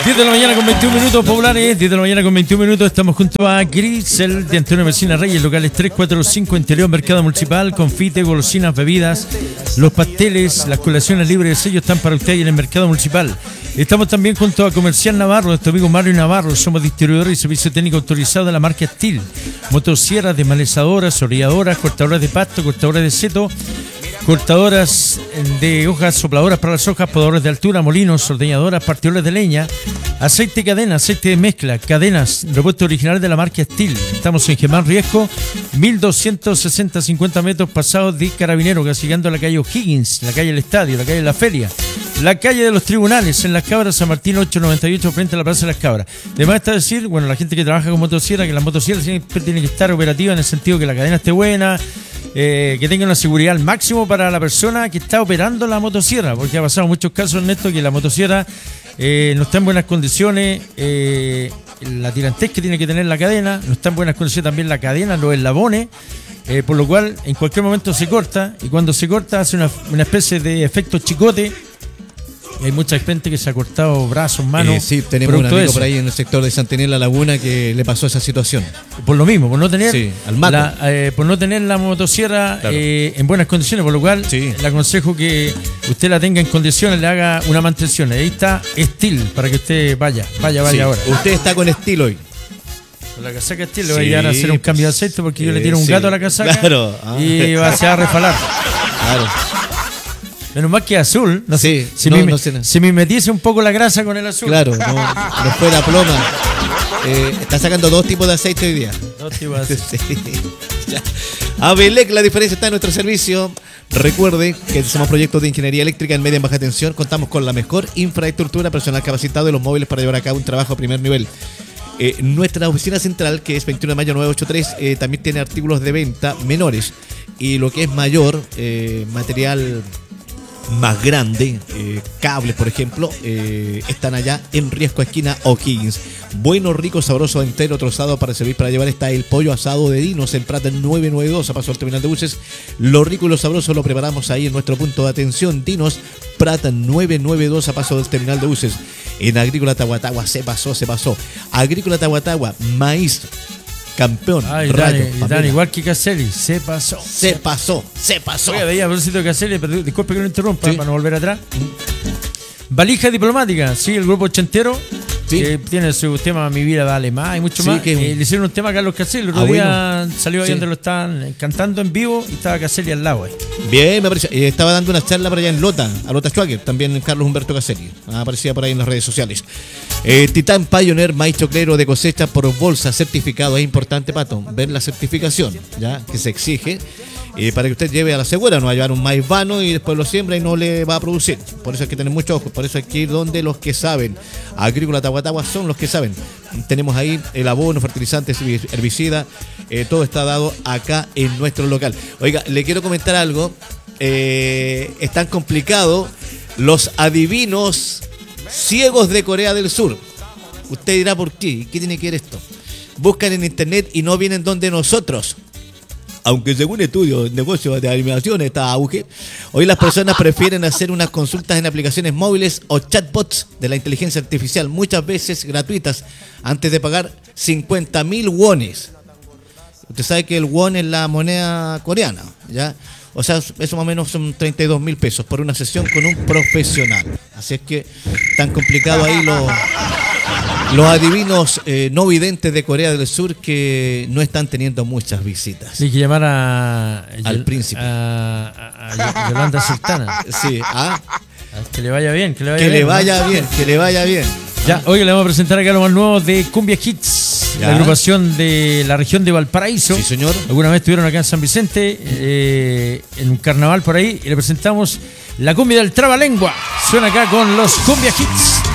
10 de la mañana con 21 minutos, populares. 10 de la mañana con 21 minutos. Estamos junto a Grisel de Antonio Mesina Reyes, locales 3, 4, 5, Interior Mercado Municipal, confite, golosinas, bebidas, los pasteles, las colaciones libres de sello están para usted en el Mercado Municipal. Estamos también junto a Comercial Navarro, nuestro amigo Mario Navarro. Somos distribuidores y servicio técnico autorizado de la marca Steel. Motosierras, desmalezadoras, orilladoras, cortadoras de pasto, cortadoras de seto, cortadoras de hojas, sopladoras para las hojas, podadores de altura, molinos, ordeñadoras, partidores de leña, aceite y cadena, aceite de mezcla, cadenas, repuesto original de la marca Steel. Estamos en Germán Riesco, 1260, 50 metros pasados de Carabinero, casi llegando a la calle O'Higgins, la calle del Estadio, la calle de la Feria, la calle de los Tribunales, en Las Cabras, San Martín 898, frente a la Plaza de Las Cabras. Además está decir, bueno, la gente que trabaja con motosierra, que las motosierras siempre tienen que estar operativas en el sentido que la cadena esté buena, que tenga una seguridad al máximo para la persona que está operando la motosierra, porque ha pasado muchos casos en esto que la motosierra no está en buenas condiciones, la tirantez que tiene que tener la cadena, no está en buenas condiciones también la cadena, los eslabones, por lo cual en cualquier momento se corta, y cuando se corta hace una especie de efecto chicote. Hay mucha gente que se ha cortado brazos, manos. Sí, tenemos un amigo por ahí en el sector de Santenil, La Laguna, que le pasó esa situación. Por lo mismo, por no tener, por no tener la motosierra, claro, en buenas condiciones, por lo cual le aconsejo que usted la tenga en condiciones, le haga una mantención. Ahí está Steel, para que usted vaya ahora. Usted está con Steel hoy. Con la casaca Steel le voy a llegar a hacer un cambio de aceite, porque yo le tiro un gato a la casaca, claro, y se va a refalar. Claro. Menos mal que azul. No sé, si me metiese un poco la grasa con el azul. Claro, no fuera ploma. Está sacando dos tipos de aceite hoy día. Dos tipos de aceite. Abelec, la diferencia está en nuestro servicio. Recuerde que somos proyectos de ingeniería eléctrica en media y baja tensión. Contamos con la mejor infraestructura, personal capacitado y los móviles para llevar a cabo un trabajo a primer nivel. Nuestra oficina central, que es 21 de mayo 983, también tiene artículos de venta menores. Y lo que es mayor, material más grande, cables por ejemplo, están allá en Riesco esquina O'Higgins. Bueno, rico, sabroso, entero, trozado para servir para llevar. Está el pollo asado de Dinos en Prata 992 a paso al terminal de buses. Lo rico y lo sabroso lo preparamos ahí en nuestro punto de atención, Dinos Prata 992 a paso del terminal de buses. En Agrícola Tahuatahua se pasó. Agrícola Tahuatahua, maíz campeón. Rayo, Dan, igual que Caselli, se pasó. Oye, veía a propósito de Caselli, disculpe que no interrumpa, para no volver atrás. Valija diplomática, sí, el grupo ochentero, que tiene su tema Mi vida vale más y mucho más. Le hicieron un tema a Carlos Caselli, el otro día salió ahí donde lo estaban cantando en vivo y estaba Caselli al lado. Bien, me pareció. Estaba dando una charla por allá en Lota, a Lota Schwager, también Carlos Humberto Caselli. Aparecía por ahí en las redes sociales. Titán Pioneer, maíz choclero de cosecha por bolsa, certificado. Es importante, Pato, ver la certificación, ya que se exige, para que usted lleve a la segura. No va a llevar un maíz vano y después lo siembra y no le va a producir. Por eso hay que tener mucho ojo, por eso hay que ir donde los que saben. Agrícola Tahuatahua son los que saben. Tenemos ahí el abono, fertilizantes, herbicida, todo está dado acá en nuestro local. Oiga, le quiero comentar algo. Es tan complicado los adivinos ciegos de Corea del Sur. Usted dirá por qué. ¿Qué tiene que ver esto? Buscan en internet y no vienen donde nosotros. Aunque según estudios, el negocio de adivinación está a auge, hoy las personas prefieren hacer unas consultas en aplicaciones móviles o chatbots de la inteligencia artificial, muchas veces gratuitas, antes de pagar 50.000 wones. Usted sabe que el won es la moneda coreana, ¿ya? O sea, eso más o menos son 32.000 pesos por una sesión con un profesional. Así es que tan complicado ahí los adivinos no videntes de Corea del Sur, que no están teniendo muchas visitas. Hay que llamar al príncipe. A Yolanda Sultana. Sí, que le vaya bien. Que le vaya bien. Ya, hoy le vamos a presentar acá lo más nuevo de Cumbia Hits, la agrupación de la región de Valparaíso. Sí, señor. Alguna vez estuvieron acá en San Vicente, en un carnaval por ahí, y le presentamos la cumbia del Trabalengua. Suena acá con los Cumbia Hits.